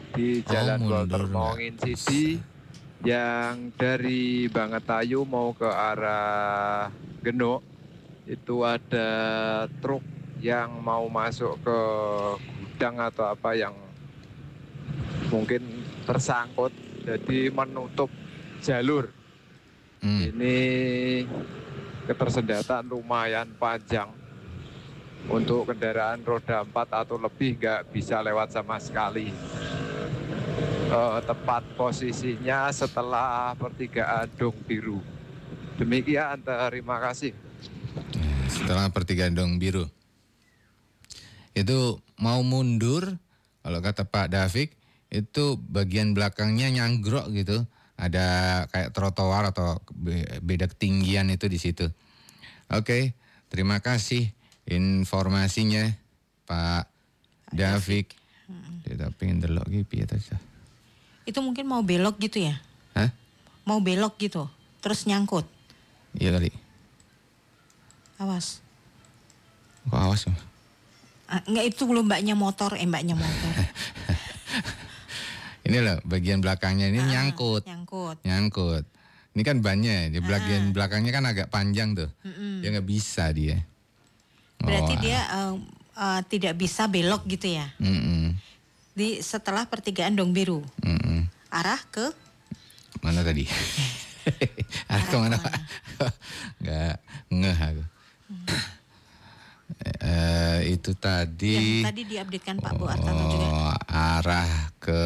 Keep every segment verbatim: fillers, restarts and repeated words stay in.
di Oh, Jalan Walter mundur. Mongin City yang dari Bangetayu mau ke arah Genuk. Itu ada truk yang mau masuk ke gudang atau apa yang mungkin tersangkut, jadi menutup jalur. Hmm. Ini ketersendatan lumayan panjang. Untuk kendaraan roda empat atau lebih nggak bisa lewat sama sekali. Uh, tepat posisinya setelah pertigaan Dong Biru. Demikian, terima kasih. Setelah pertigaan Dong Biru. Itu mau mundur, kalau kata Pak Davik, itu bagian belakangnya nyanggrok gitu. Ada kayak trotoar atau beda ketinggian itu di situ. Oke, terima kasih informasinya Pak Davik. Tidak pengen delok gitu ya. Itu mungkin mau belok gitu ya? Hah? Mau belok gitu, terus nyangkut. Iya kali. Awas. Kok awas? Ah, enggak, itu belum mbaknya motor, eh mbaknya motor. Ini loh bagian belakangnya ini ah, nyangkut. Nyangkut. Nyangkut. Ini kan bannya, di bagian ah. belakangnya kan agak panjang tuh. Mm-mm. Dia nggak bisa dia. Berarti oh, dia uh, uh, tidak bisa belok gitu ya? Mm-mm. Di setelah pertigaan Dong Biru. Mm-mm. Arah ke mana tadi? Arah ke mana Pak? Nggak ngeh aku. Hmm. uh, itu tadi. Yang tadi diupdatekan Pak Bu Artanto juga. Arah ke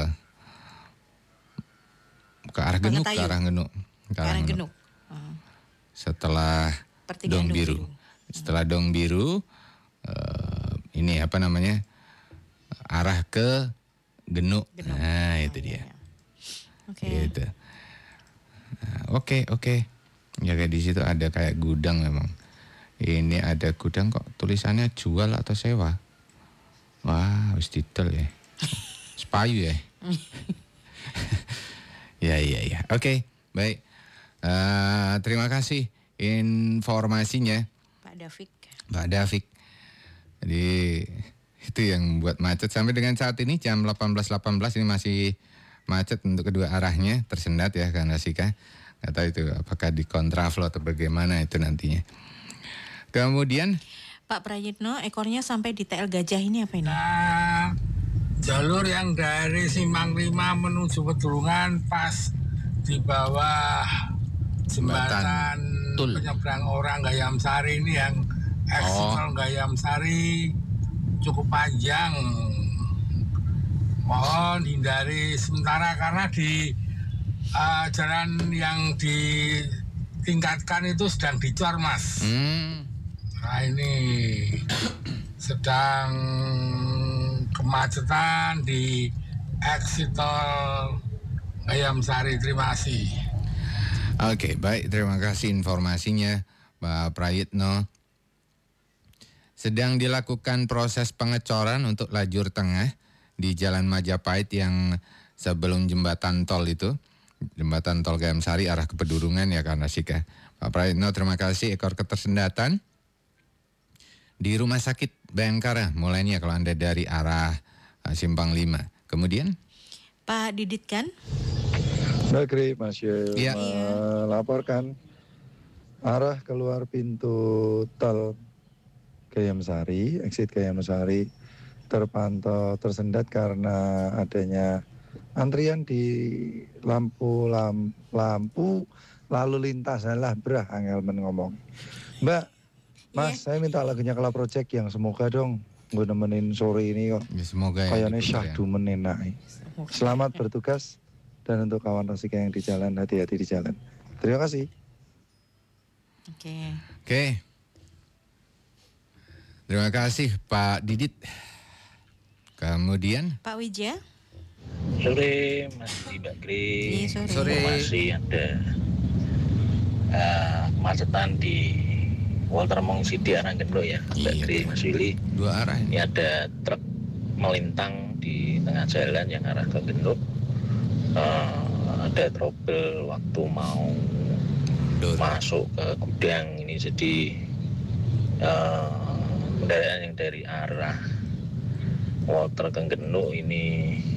ke arah Genuk, ke arah Genuk, ke arah Genuk. Uh. Setelah Dong Biru. Biru. Setelah hmm. Dong Biru, uh, ini apa namanya? Arah ke Genuk. Genuk. Nah, itu oh, dia. Iya. Oke. Okay. Gitu. Nah, oke, oke. Ya kayak di situ ada kayak gudang memang. Ini ada gudang kok tulisannya jual atau sewa. Wah, harus detail ya. Sepayu ya. Ya, ya, ya. Oke, okay, baik. Uh, terima kasih informasinya, Pak Davik. Pak Davik. Jadi itu yang buat macet sampai dengan saat ini jam delapan belas delapan belas ini masih macet untuk kedua arahnya, tersendat ya karena Sika. Nggak tahu itu apakah di kontraflow atau bagaimana itu nantinya. Kemudian Pak Prayitno, ekornya sampai di T L Gajah ini apa ini? Nah, jalur yang dari Simpang lima menuju Pedulungan pas di bawah jembatan penyeberang orang Gayam Sari ini yang eksternal oh. Gayam Sari cukup panjang. Mohon hindari sementara karena di uh, jalan yang ditingkatkan itu sedang dicor, Mas. Hmm. Nah ini sedang kemacetan di exit tol Gayam Sari. Terima kasih. Oke, baik. Terima kasih informasinya, Pak Prayitno. Sedang dilakukan proses pengecoran untuk lajur tengah di Jalan Majapahit yang sebelum jembatan tol itu, jembatan tol Gayam Sari arah ke Pedurungan ya karena Sika. Pak Prayitno, terima kasih. Ekor ketersendatan di Rumah Sakit Bayangkara mulainya kalau Anda dari arah uh, Simpang lima. Kemudian Pak Didit kan? Bagri, Mas Yul ya. Melaporkan arah keluar pintu tol Gayam Sari, exit Gayam Sari terpantau tersendat karena adanya antrian di lampu lam, lampu lalu lintas. Lah brah angel men ngomong. Mbak, Mas, yeah. Saya minta lagunya Kala Project yang semoga dong gue nemenin sore ini kok. Ya, semoga kayaknya syahdu menenak. Selamat bertugas dan untuk kawan Rasika yang di jalan, hati-hati di jalan. Terima kasih. Oke. Okay. Oke. Okay. Terima kasih Pak Didit. Kemudian Pak Wijaya. Sore Mas Bakri. Iya, sore. Sore. Masih ada uh, kemacetan di Walter Mong City arah Genuk ya, Bakri, Mas Willy. Dua arah. Ini ada truk melintang di tengah jalan yang arah ke Genuk. Uh, ada trouble waktu mau Dor. masuk ke gudang ini, jadi uh, kendaraan yang dari arah Walter ke Genuk ini